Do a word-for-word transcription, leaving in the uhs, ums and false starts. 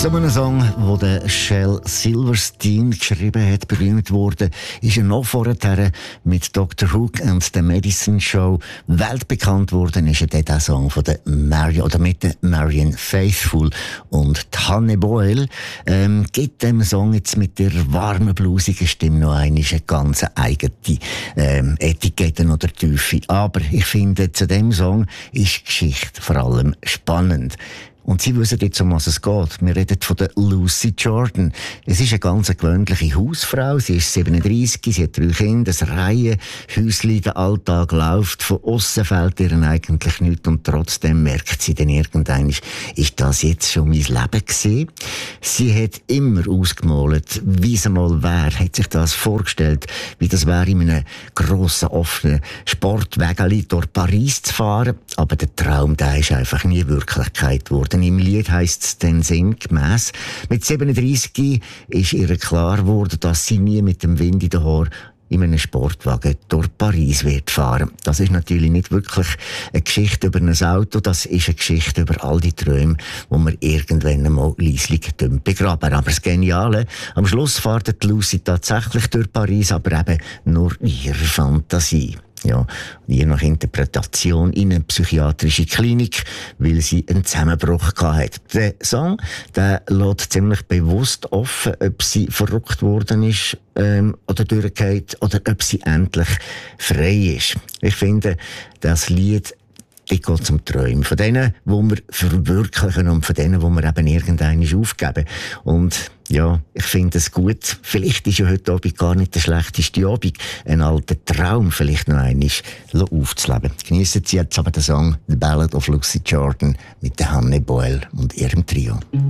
So ein Song, den der Shel Silverstein geschrieben hat, berühmt wurde, ist er noch vorher mit Doctor Hook und The Medicine Show weltbekannt worden. Ist er dort der Song von der Marion, oder mit der Marion Faithfull und Hanne Boyle ähm, gibt dem Song jetzt mit der warmen, bluesigen Stimme noch eine ganz eigene ähm, Etikette oder Tiefe. Aber ich finde, zu dem Song ist die Geschichte vor allem spannend. Und Sie wissen jetzt, um was es geht. Wir reden von der Lucy Jordan. Es ist eine ganz gewöhnliche Hausfrau. Sie ist siebenunddreissig, sie hat drei Kinder, ein Reihenhäuschen, der Alltag läuft. Von aussen fällt ihr eigentlich nichts und trotzdem merkt sie dann irgendwann, ist das jetzt schon mein Leben gewesen? Sie hat immer ausgemalt, wie es einmal wäre, hat sich das vorgestellt, wie das wäre, in einem grossen, offenen Sportwägeli durch Paris zu fahren. Aber der Traum, der ist einfach nie Wirklichkeit geworden. Im Lied heisst es dann sinngemäss. Mit siebenunddreissig ist ihr klar geworden, dass sie nie mit dem Wind in den Haaren in einem Sportwagen durch Paris wird fahren. Das ist natürlich nicht wirklich eine Geschichte über ein Auto, das ist eine Geschichte über all die Träume, die wir irgendwann einmal leislich begraben. Aber das Geniale, am Schluss fährt Lucy tatsächlich durch Paris, aber eben nur in ihrer Fantasie. Ja, je nach Interpretation in eine psychiatrische Klinik, weil sie einen Zusammenbruch hatte. Der Song, der lässt ziemlich bewusst offen, ob sie verrückt worden ist ähm, oder durchgeht oder ob sie endlich frei ist. Ich finde, das Lied, die geht zum Träumen. Von denen, die wir verwirklichen und von denen, die wir eben irgendwann aufgeben. Und ja, ich finde es gut. Vielleicht ist ja heute Abend gar nicht der schlechteste Abend, einen alten Traum vielleicht noch einmal aufzuleben. Geniessen Sie jetzt aber den Song «The Ballad of Lucy Jordan» mit der Hanne Boyle und ihrem Trio.